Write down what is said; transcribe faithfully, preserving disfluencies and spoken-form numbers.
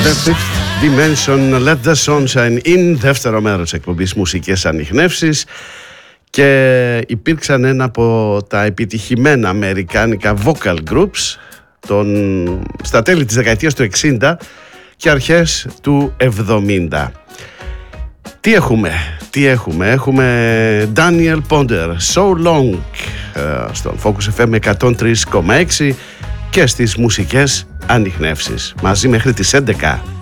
The Fifth Dimension, Let the Sunshine In, δεύτερο μέρος εκπομπής Μουσικές Ανιχνεύσεις, και υπήρξαν ένα από τα επιτυχημένα αμερικάνικα vocal groups τον, στα τέλη της δεκαετίας του εξήντα και αρχές του εβδομήντα. Τι έχουμε, τι έχουμε, έχουμε Daniel Ponder, So Long, στον Focus εφ εμ εκατόν τρία κόμμα έξι και στις Μουσικές Ανιχνεύσεις, μαζί μέχρι τις έντεκα.